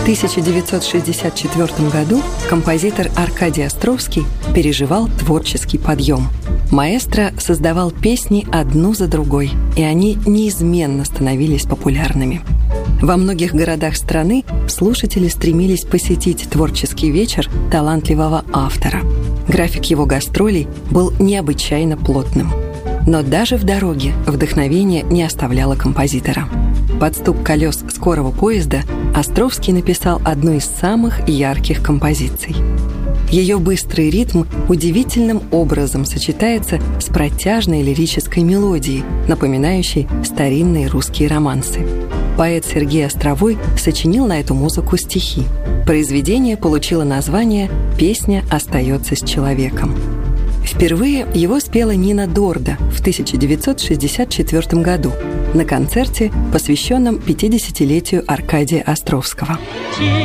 В 1964 году композитор Аркадий Островский переживал творческий подъем. Маэстро создавал песни одну за другой, и они неизменно становились популярными. Во многих городах страны слушатели стремились посетить творческий вечер талантливого автора. График его гастролей был необычайно плотным. Но даже в дороге вдохновение не оставляло композитора. Под стук колес скорого поезда Островский написал одну из самых ярких композиций. Ее быстрый ритм удивительным образом сочетается с протяжной лирической мелодией, напоминающей старинные русские романсы. Поэт Сергей Островой сочинил на эту музыку стихи. Произведение получило название «Песня остается с человеком». Впервые его спела Нина Дорда в 1964 году на концерте, посвященном 50-летию Аркадия Островского.